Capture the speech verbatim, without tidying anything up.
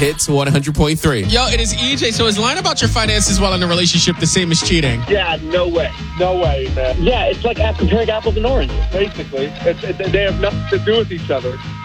Hits one hundred point three. Yo, it is E J. So is lying about your finances while in a relationship the same as cheating? Yeah, no way. No way, man. Yeah, it's like comparing apples and oranges. Basically. It's, it, they have nothing to do with each other.